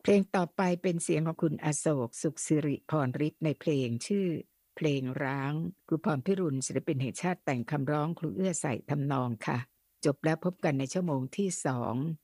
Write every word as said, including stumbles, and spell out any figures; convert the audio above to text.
เพลงต่อไปเป็นเสียงของคุณอโศกสุขสิริพรฤทธิ์ในเพลงชื่อเพลงร้างครูพรพิรุณศิลปินแห่งชาติแต่งคำร้องครูเอื้อใส่ทำนองค่ะจบแล้วพบกันในชั่วโมงที่สอง